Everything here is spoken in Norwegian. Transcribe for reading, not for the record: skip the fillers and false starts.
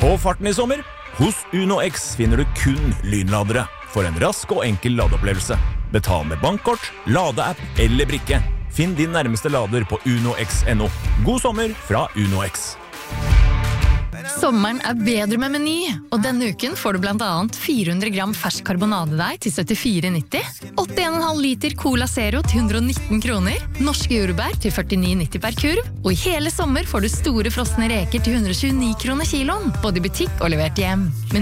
På farten i sommer, hos Uno X finner du kun lynladere for en rask og enkel ladeopplevelse. Betal med bankkort, ladeapp eller brikke. Finn din nærmeste lader på unox.no. God sommer fra Uno X. Sommeren bedre med Meny, og denne uken får du blant annet 400 gram fersk karbonadedeig til 74,90, 81,5 liter Cola Zero til 119 kroner, norske jordbær til 49,90 per kurv, og i hele sommer får du store frosne reker til 129 kroner kiloen, både i butikk og levert hjem.